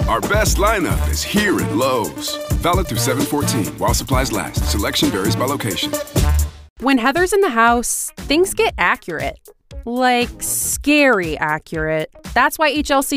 Our best lineup is here at Lowe's. Valid through 7/14 while supplies last. Selection varies by location. When Heather's in the house, things get accurate. Like, scary accurate. That's why HLC